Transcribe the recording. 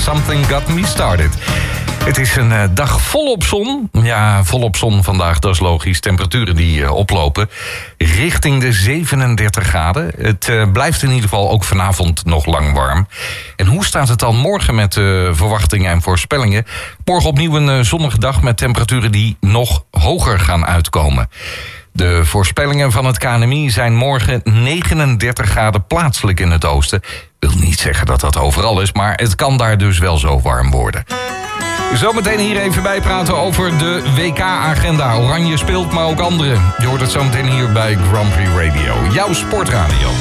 Something Got Me Started. Het is een dag volop zon. Ja, volop zon vandaag, dat is logisch. Temperaturen die oplopen richting de 37 graden. Het blijft in ieder geval ook vanavond nog lang warm. En hoe staat het dan morgen met verwachtingen en voorspellingen? Morgen opnieuw een zonnige dag met temperaturen die nog hoger gaan uitkomen. De voorspellingen van het KNMI zijn morgen 39 graden plaatselijk in het oosten. Wil niet zeggen dat dat overal is, maar het kan daar dus wel zo warm worden. Zometeen hier even bijpraten over de WK-agenda. Oranje speelt, maar ook anderen. Je hoort het zometeen hier bij Grand Prix Radio. Jouw sportradio.